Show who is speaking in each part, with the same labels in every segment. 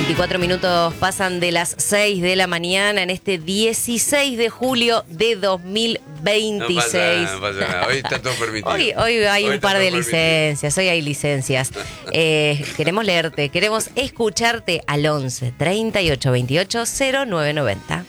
Speaker 1: 24 minutos pasan de las 6 de la mañana en este 16 de julio de 2026.
Speaker 2: No pasa nada. Hoy está todo permitido.
Speaker 1: Hoy hay un par de licencias, hoy hay licencias. Queremos leerte, queremos escucharte al 11 38 28 0990.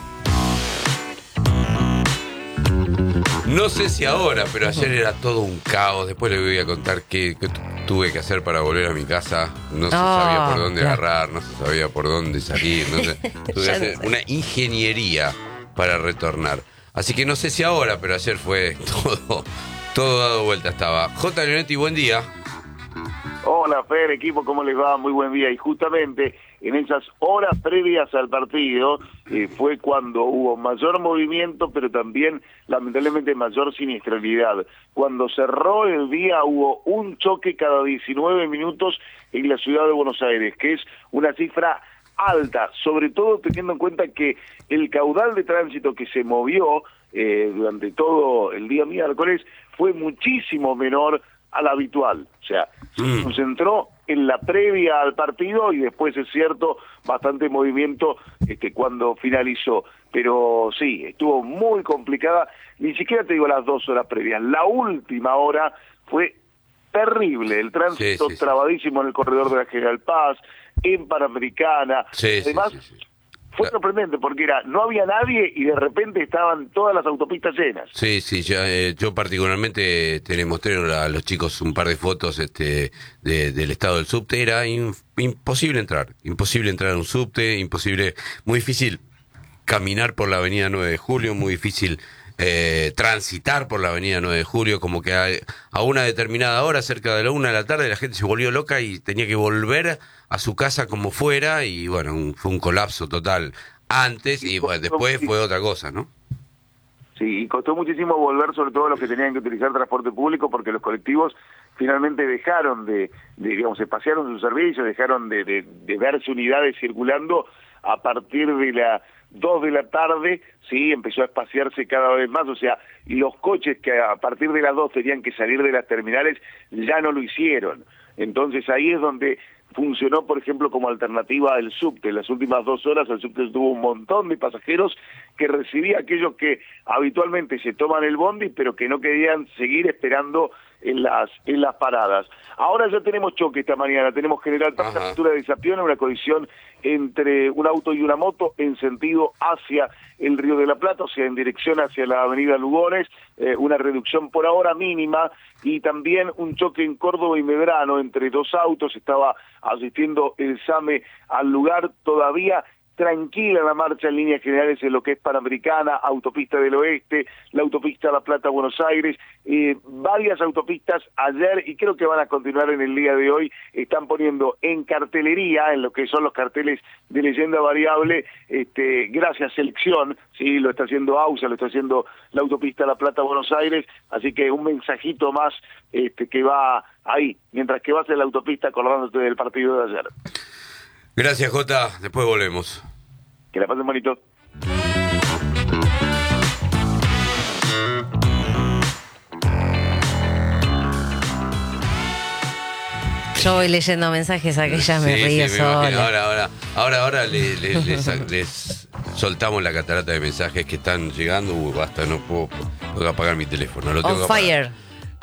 Speaker 2: No sé si ahora, pero ayer era todo un caos. Después le voy a contar qué tuve que hacer para volver a mi casa. No se sabía por dónde agarrar, no se sabía por dónde salir. No sé. Tuve que hacer una ingeniería para retornar. Así que no sé si ahora, pero ayer fue todo dado vuelta estaba. J. Leonetti, buen día.
Speaker 3: Hola, Fer, equipo, ¿cómo les va? Muy buen día. Y justamente en esas horas previas al partido fue cuando hubo mayor movimiento, pero también, lamentablemente, mayor siniestralidad. Cuando cerró el día hubo un choque cada 19 minutos en la ciudad de Buenos Aires, que es una cifra alta, sobre todo teniendo en cuenta que el caudal de tránsito que se movió durante todo el día miércoles fue muchísimo menor al habitual, o sea, se concentró en la previa al partido y después, es cierto, bastante movimiento cuando finalizó, pero sí, estuvo muy complicada, ni siquiera te digo las 2 horas previas, la última hora fue terrible, el tránsito trabadísimo en el corredor de la General Paz, en Panamericana, además fue sorprendente porque no había nadie y de repente estaban todas las autopistas llenas.
Speaker 2: Sí, yo particularmente le mostré a los chicos un par de fotos del estado del subte. Era imposible entrar a un subte, imposible, muy difícil caminar por la avenida 9 de Julio, muy difícil transitar por la avenida 9 de Julio, como que a una determinada hora, cerca de la 1 de la tarde, la gente se volvió loca y tenía que volver a su casa como fuera, y bueno, fue un colapso total antes, y bueno, después fue otra cosa, ¿no?
Speaker 3: Sí, y costó muchísimo volver, sobre todo los que tenían que utilizar transporte público, porque los colectivos finalmente dejaron digamos, espaciaron sus servicios, dejaron de verse unidades circulando a partir de las 2 de la tarde, sí, empezó a espaciarse cada vez más, o sea, y los coches que a partir de las 2 tenían que salir de las terminales ya no lo hicieron. Entonces ahí es donde funcionó, por ejemplo, como alternativa el subte. En las últimas 2 horas el subte tuvo un montón de pasajeros que recibía a aquellos que habitualmente se toman el bondi, pero que no querían seguir esperando en las paradas. Ahora ya tenemos choque esta mañana, tenemos General Paz, la altura de Sapiona, una colisión entre un auto y una moto en sentido hacia el Río de la Plata, o sea, en dirección hacia la avenida Lugones, una reducción por ahora mínima, y también un choque en Córdoba y Medrano entre 2 autos. Estaba asistiendo el SAME al lugar, todavía tranquila la marcha en líneas generales en lo que es Panamericana, Autopista del Oeste, la Autopista La Plata-Buenos Aires, varias autopistas ayer, y creo que van a continuar en el día de hoy, están poniendo en cartelería, en lo que son los carteles de leyenda variable, gracias Selección, sí, lo está haciendo AUSA, lo está haciendo la Autopista La Plata-Buenos Aires, así que un mensajito más que va ahí, mientras que vas en la autopista acordándote del partido de ayer.
Speaker 2: Gracias, Jota. Después volvemos.
Speaker 3: Que la pasen bonito.
Speaker 1: Yo voy leyendo mensajes a que ella me ríe sola.
Speaker 2: Ahora les soltamos la catarata de mensajes que están llegando. Basta, no puedo apagar mi teléfono. Lo tengo
Speaker 1: On fire.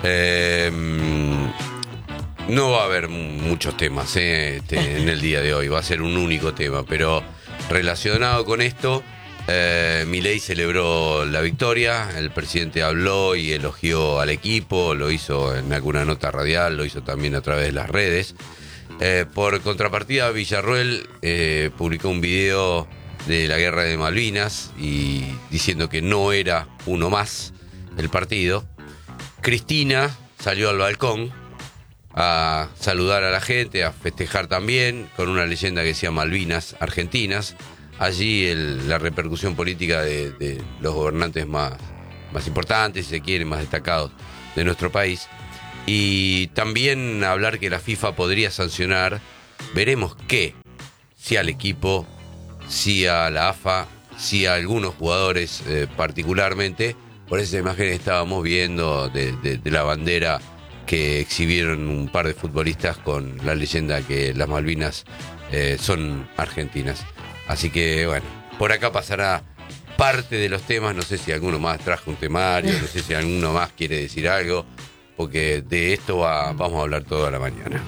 Speaker 2: No va a haber muchos temas en el día de hoy, va a ser un único tema, pero relacionado con esto, Milei celebró la victoria, el presidente habló y elogió al equipo, lo hizo en alguna nota radial, lo hizo también a través de las redes. Por contrapartida, Villarroel publicó un video de la guerra de Malvinas y diciendo que no era uno más el partido. Cristina salió al balcón a saludar a la gente, a festejar también, con una leyenda que decía Malvinas Argentinas. Allí la repercusión política de los gobernantes más importantes, si se quiere, más destacados de nuestro país. Y también hablar que la FIFA podría sancionar, veremos qué, si al equipo, si a la AFA, si a algunos jugadores particularmente, por esa imagen que estábamos viendo de la bandera que exhibieron un par de futbolistas con la leyenda que las Malvinas son argentinas. Así que bueno, por acá pasará parte de los temas. No sé si alguno más trajo un temario, no sé si alguno más quiere decir algo, porque de esto vamos a hablar toda la mañana.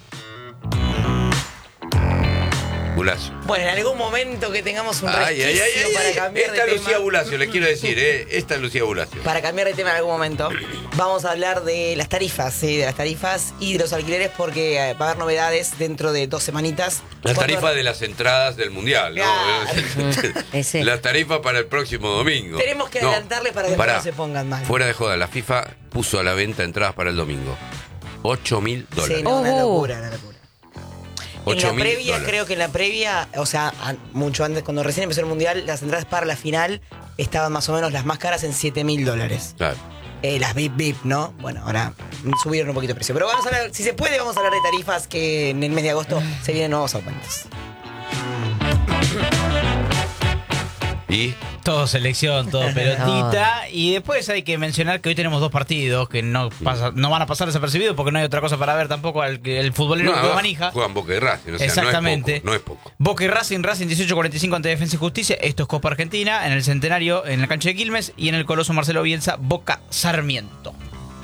Speaker 2: Bulacio.
Speaker 4: Bueno, en algún momento que tengamos un resquicio para cambiar de tema.
Speaker 2: Esta Lucía Bulacio, le quiero decir, esta es Lucía Bulacio.
Speaker 4: Para cambiar de tema en algún momento, vamos a hablar de las tarifas, ¿sí? De las tarifas y de los alquileres, porque va a haber novedades dentro de 2 semanitas.
Speaker 2: La tarifa de las entradas del Mundial, ¿no?
Speaker 1: Ese.
Speaker 2: La tarifa para el próximo domingo.
Speaker 4: Tenemos que adelantarles para que no se pongan mal.
Speaker 2: Fuera de joda, la FIFA puso a la venta entradas para el domingo. $8.000.
Speaker 4: Sí, no, una locura, una locura. En la previa,
Speaker 2: $8.000.
Speaker 4: creo que en la previa, o sea, mucho antes, cuando recién empezó el Mundial, las entradas para la final estaban más o menos las más caras en $7.000.
Speaker 2: Claro.
Speaker 4: Las VIP, ¿no? Bueno, ahora subieron un poquito el precio. Pero vamos a hablar, si se puede, vamos a hablar de tarifas, que en el mes de agosto se vienen nuevos aumentos.
Speaker 2: ¿Y?
Speaker 5: Todo selección, todo pelotita. Y después hay que mencionar que hoy tenemos 2 partidos que no van a pasar desapercibidos porque no hay otra cosa para ver tampoco el futbolero que manija.
Speaker 2: Juegan Boca y Racing, o sea,
Speaker 5: exactamente.
Speaker 2: No es poco.
Speaker 5: Boca y Racing 18:45 ante Defensa y Justicia. Esto es Copa Argentina, en el Centenario, en la cancha de Quilmes, y en el Coloso Marcelo Bielsa, Boca Sarmiento.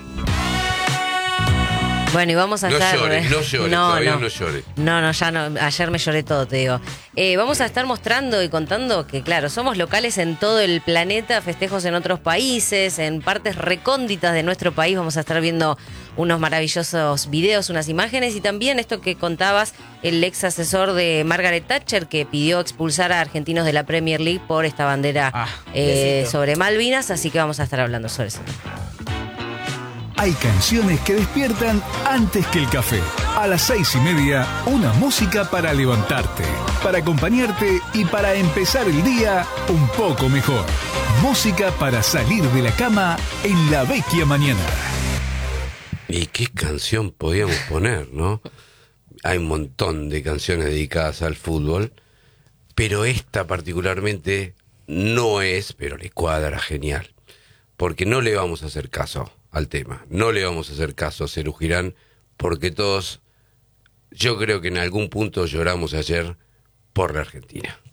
Speaker 1: Bueno, y vamos a estar...
Speaker 2: No llores, todavía no llores.
Speaker 1: No, ya no. Ayer me lloré todo, te digo. Vamos a estar mostrando y contando que, claro, somos locales en todo el planeta, festejos en otros países, en partes recónditas de nuestro país. Vamos a estar viendo unos maravillosos videos, unas imágenes, y también esto que contabas, el ex asesor de Margaret Thatcher, que pidió expulsar a argentinos de la Premier League por esta bandera sobre Malvinas. Así que vamos a estar hablando sobre eso.
Speaker 6: Hay canciones que despiertan antes que el café. A las 6:30, una música para levantarte, para acompañarte y para empezar el día un poco mejor. Música para salir de la cama en la vecchia mañana.
Speaker 2: ¿Y qué canción podíamos poner, no? Hay un montón de canciones dedicadas al fútbol, pero esta particularmente no es, pero le cuadra genial, porque no le vamos a hacer caso al tema, no le vamos a hacer caso a Serú Girán, porque todos, yo creo que en algún punto lloramos ayer por la Argentina.